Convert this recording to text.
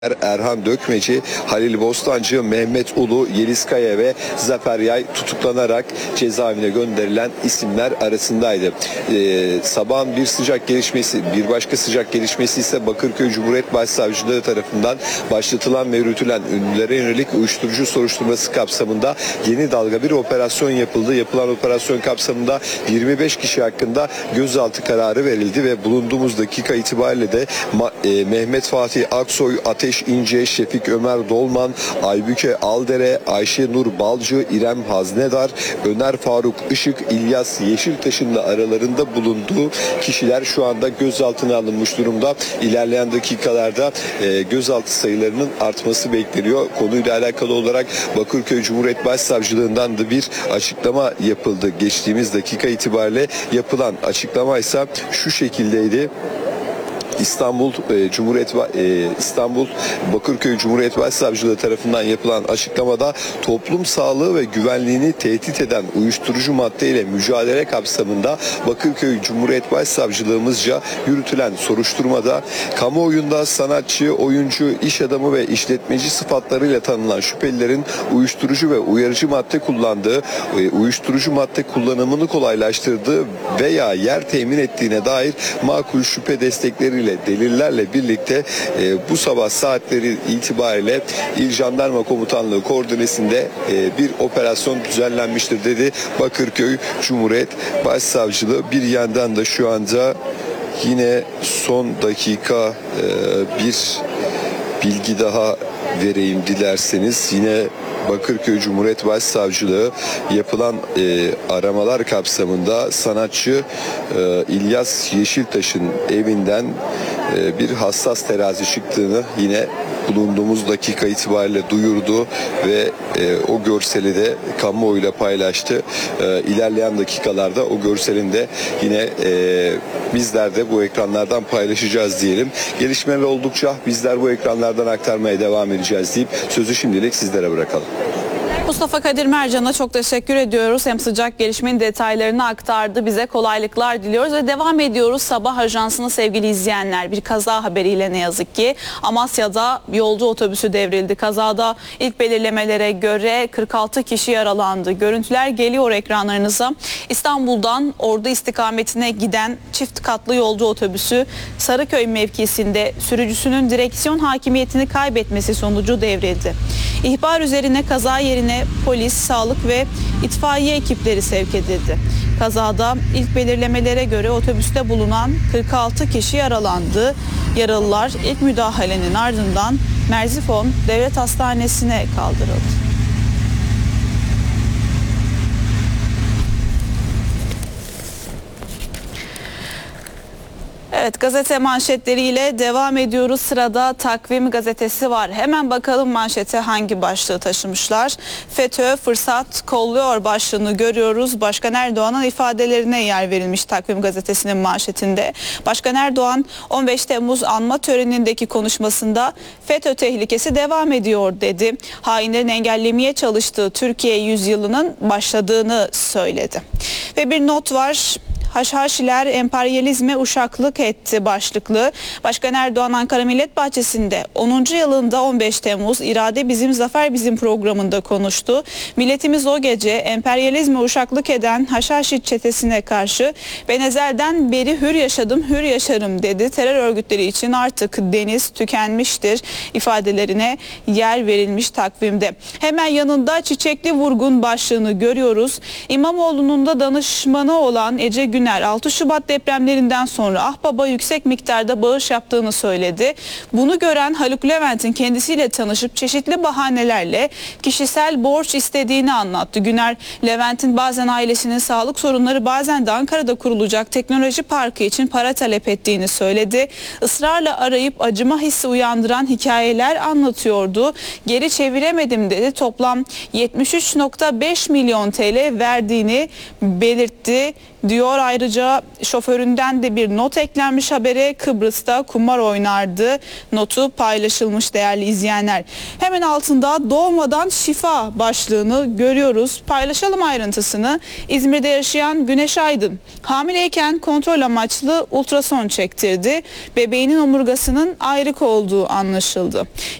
Erhan Dökmeci, Halil Bostancı, Mehmet Ulu, Yeliz Kaya ve Zafer Yay tutuklanarak cezaevine gönderilen isimler arasındaydı. Sabahın bir başka sıcak gelişmesi ise Bakırköy Cumhuriyet Başsavcılığı tarafından başlatılan ve yürütülen ünlülere yönelik uyuşturucu soruşturması kapsamında yeni dalga bir operasyon yapıldı. Yapılan operasyon kapsamında 25 kişi hakkında gözaltı kararı verildi ve bulunduğumuz dakika itibariyle de Mehmet Fatih Aksoy, Ateş İnce, Şefik Ömer Dolman, Aybüke Aldere, Ayşe Nur Balcı, İrem Haznedar, Öner Faruk Işık, İlyas Yeşiltaş'ın da aralarında bulunduğu kişiler şu anda gözaltına alınmış durumda. İlerleyen dakikalarda gözaltı sayılarının artması bekleniyor. Konuyla alakalı olarak Bakırköy Cumhuriyet Başsavcılığından da bir açıklama yapıldı. Geçtiğimiz dakika itibariyle yapılan açıklama ise şu şekildeydi. İstanbul Bakırköy Cumhuriyet Başsavcılığı tarafından yapılan açıklamada toplum sağlığı ve güvenliğini tehdit eden uyuşturucu maddeyle mücadele kapsamında Bakırköy Cumhuriyet Başsavcılığımızca yürütülen soruşturmada kamuoyunda sanatçı, oyuncu, iş adamı ve işletmeci sıfatlarıyla tanınan şüphelilerin uyuşturucu ve uyarıcı madde kullandığı, uyuşturucu madde kullanımını kolaylaştırdığı veya yer temin ettiğine dair makul şüphe destekleriyle, delillerle birlikte bu sabah saatleri itibariyle İl Jandarma Komutanlığı koordinesinde bir operasyon düzenlenmiştir dedi Bakırköy Cumhuriyet Başsavcılığı. Bir yandan da şu anda yine son dakika bir bilgi daha vereyim dilerseniz. Yine Bakırköy Cumhuriyet Başsavcılığı yapılan aramalar kapsamında sanatçı İlyas Yeşiltaş'ın evinden bir hassas terazi çıktığını yine bulunduğumuz dakika itibariyle duyurdu ve o görseli de kamuoyuyla paylaştı. İlerleyen dakikalarda o görselin de yine bizler de bu ekranlardan paylaşacağız diyelim. Gelişmeler oldukça bizler bu ekranlardan aktarmaya devam edeceğiz deyip sözü şimdilik sizlere bırakalım. Mustafa Kadir Mercan'a çok teşekkür ediyoruz. Hem sıcak gelişmenin detaylarını aktardı. Bize kolaylıklar diliyoruz ve devam ediyoruz sabah ajansına sevgili izleyenler. Bir kaza haberiyle ne yazık ki. Amasya'da yolcu otobüsü devrildi. Kazada ilk belirlemelere göre 46 kişi yaralandı. Görüntüler geliyor ekranlarınıza. İstanbul'dan Ordu istikametine giden çift katlı yolcu otobüsü Sarıköy mevkisinde sürücüsünün direksiyon hakimiyetini kaybetmesi sonucu devrildi. İhbar üzerine kaza yerine polis, sağlık ve itfaiye ekipleri sevk edildi. Kazada ilk belirlemelere göre otobüste bulunan 46 kişi yaralandı. Yaralılar ilk müdahalenin ardından Merzifon Devlet Hastanesi'ne kaldırıldı. Evet, gazete manşetleriyle devam ediyoruz. Sırada Takvim gazetesi var. Hemen bakalım manşete hangi başlığı taşımışlar. FETÖ fırsat kolluyor başlığını görüyoruz. Başkan Erdoğan'ın ifadelerine yer verilmiş Takvim gazetesinin manşetinde. Başkan Erdoğan 15 Temmuz anma törenindeki konuşmasında FETÖ tehlikesi devam ediyor dedi. Hainlerin engellemeye çalıştığı Türkiye yüzyılının başladığını söyledi. Ve bir not var. Haşhaşiler emperyalizme uşaklık etti başlıklı. Başkan Erdoğan Ankara Millet Bahçesi'nde 10. yılında 15 Temmuz İrade Bizim Zafer Bizim programında konuştu. Milletimiz o gece emperyalizme uşaklık eden Haşhaşi çetesine karşı ben ezelden beri hür yaşadım, hür yaşarım dedi. Terör örgütleri için artık deniz tükenmiştir ifadelerine yer verilmiş takvimde. Hemen yanında çiçekli vurgun başlığını görüyoruz. İmamoğlu'nun da danışmanı olan Ece Güner 6 Şubat depremlerinden sonra Ahbaba yüksek miktarda bağış yaptığını söyledi. Bunu gören Haluk Levent'in kendisiyle tanışıp çeşitli bahanelerle kişisel borç istediğini anlattı. Güner, Levent'in bazen ailesinin sağlık sorunları, bazen de Ankara'da kurulacak teknoloji parkı için para talep ettiğini söyledi. Israrla arayıp acıma hissi uyandıran hikayeler anlatıyordu. Geri çeviremedim dedi. Toplam 73,5 milyon TL verdiğini belirtti diyor Ayrıca şoföründen de bir not eklenmiş habere. Kıbrıs'ta kumar oynardı notu paylaşılmış değerli izleyenler. Hemen altında doğmadan şifa başlığını görüyoruz. Paylaşalım ayrıntısını. İzmir'de yaşayan Güneş Aydın hamileyken kontrol amaçlı ultrason çektirdi. Bebeğinin omurgasının ayrık olduğu anlaşıldı.